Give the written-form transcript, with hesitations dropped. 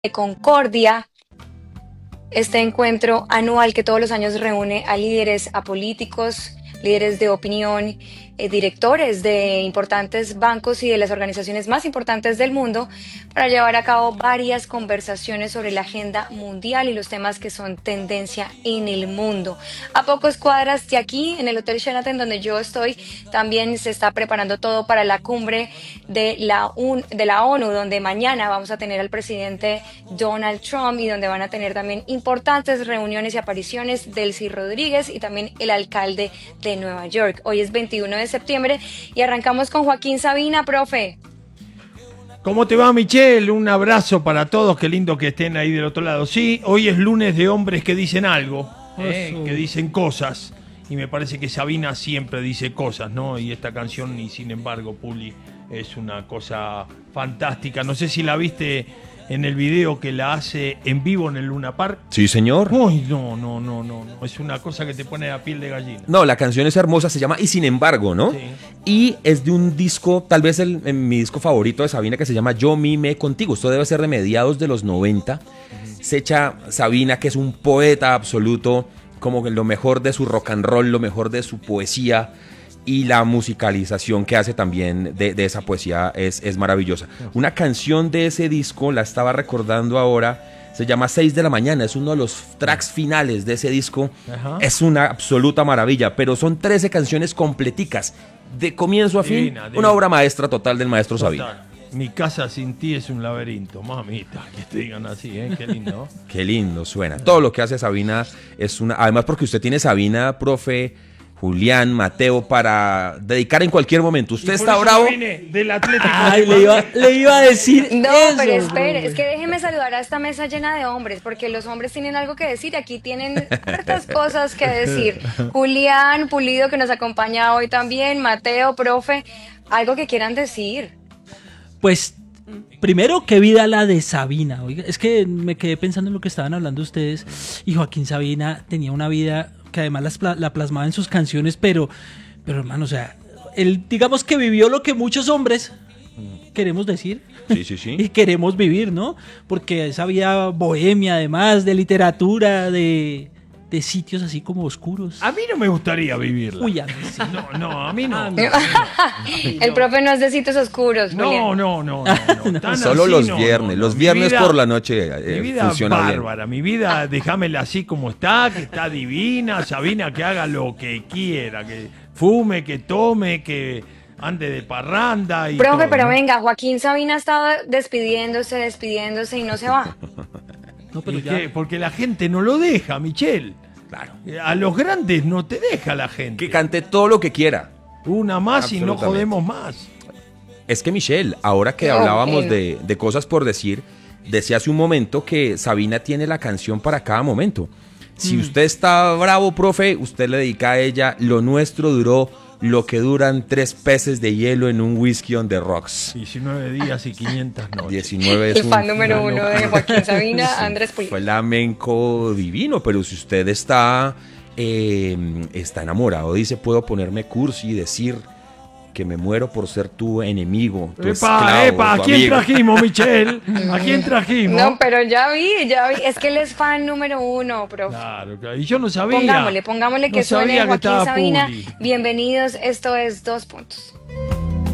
de Concordia, este encuentro anual que todos los años reúne a líderes, a políticos, líderes de opinión, directores de importantes bancos y de las organizaciones más importantes del mundo para llevar a cabo varias conversaciones sobre la agenda mundial y los temas que son tendencia en el mundo. A pocos cuadras de aquí, en el Hotel Sheraton, donde yo estoy, también se está preparando todo para la cumbre de la ONU, donde mañana vamos a tener al presidente Donald Trump y donde van a tener también importantes reuniones y apariciones Delcy Rodríguez y también el alcalde de Nueva York. Hoy es 21 de septiembre y arrancamos con Joaquín Sabina, profe. ¿Cómo te va, Michelle? Un abrazo para todos, qué lindo que estén ahí del otro lado. Sí, hoy es lunes de hombres que dicen algo, que dicen cosas, y me parece que Sabina siempre dice cosas, ¿no? Y esta canción, y sin embargo, Puli, es una cosa fantástica. No sé si la viste en el video que la hace en vivo en el Luna Park. Sí, señor. Uy, no. Es una cosa que te pone la piel de gallina. No, la canción es hermosa, se llama Y sin embargo, ¿no? Sí. Y es de un disco, tal vez mi disco favorito de Sabina, que se llama Yo mimé contigo. Esto debe ser de mediados de los 90. Se echa Sabina, que es un poeta absoluto, como lo mejor de su rock and roll, lo mejor de su poesía. Y la musicalización que hace también de esa poesía es maravillosa. Una canción de ese disco, la estaba recordando ahora, se llama 6 de la mañana, es uno de los tracks finales de ese disco. Ajá. Es una absoluta maravilla, pero son 13 canciones completicas, de comienzo a fin, una obra maestra total del maestro Sabina. Mi casa sin ti es un laberinto, mamita, que te digan así, qué lindo. Qué lindo suena. Todo lo que hace Sabina es una... Además porque usted tiene Sabina, profe... Julián, Mateo, para dedicar en cualquier momento. ¿Usted está bravo? Del Atlético. Ay, le iba a decir No, eso, pero espere, es que déjeme saludar a esta mesa llena de hombres, porque los hombres tienen algo que decir, aquí tienen hartas cosas que decir. Julián Pulido, que nos acompaña hoy también, Mateo, profe, algo que quieran decir. Pues, primero, qué vida la de Sabina. Oiga, es que me quedé pensando en lo que estaban hablando ustedes, y Joaquín Sabina tenía una vida que además la plasmaba en sus canciones, pero hermano, o sea, él digamos que vivió lo que muchos hombres queremos decir. Sí. Y queremos vivir, ¿no? Porque esa vida bohemia, además, de literatura, de sitios así como oscuros. A mí no me gustaría vivirla. Uy, a mí sí. No, a mí no. El profe no es de sitios oscuros, Julián. No. Solo los viernes. Los viernes por la noche mi vida funciona bárbara. Mi vida, déjamela así como está, que está divina. Sabina, que haga lo que quiera. Que fume, que tome, que ande de parranda. Y profe, todo, pero ¿no? venga, Joaquín Sabina estaba despidiéndose y no se va. No, pero ¿Y qué? Porque la gente no lo deja, Michelle. Claro. A los grandes no te deja la gente. Que cante todo lo que quiera. Una más y no jodemos más. Es que Michelle, ahora que hablábamos de cosas por decir, decía hace un momento que Sabina tiene la canción para cada momento. Si usted está bravo, profe, usted le dedica a ella. Lo nuestro duró lo que duran 3 peces de hielo en un whisky on the rocks. 19 días y 500 noches. 19 es El fan número 1 de Joaquín Sabina, sí, Andrés Pulido. Flamenco divino, pero si usted está enamorado, dice, puedo ponerme cursi y decir que me muero por ser tu enemigo, tu esclavo, ¿A tu quién amigo. trajimos, Michelle? ¿A quién trajimos? No, pero ya vi. Es que él es fan número 1, profe. Claro, y yo no sabía. Pongámosle que No suene sabía que Joaquín estaba Sabina. Puli. Bienvenidos, esto es 2 Puntos.